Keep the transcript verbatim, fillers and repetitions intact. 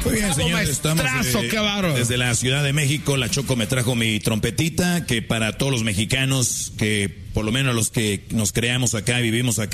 Muy bien, señores, estamos eh, qué bárbaro. Desde la Ciudad de México. La Choco me trajo mi trompetita, que para todos los mexicanos, que por lo menos los que nos creamos acá y vivimos acá,